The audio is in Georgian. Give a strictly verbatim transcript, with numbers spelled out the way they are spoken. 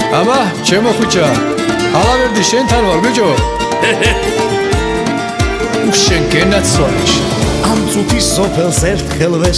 ამა, ჩემო ხუჭა, ალავერდი შენთან ვარ, ბიჭო. შენ გენაცვალე. ამ წუთის სოფელს ერთხელ ვერ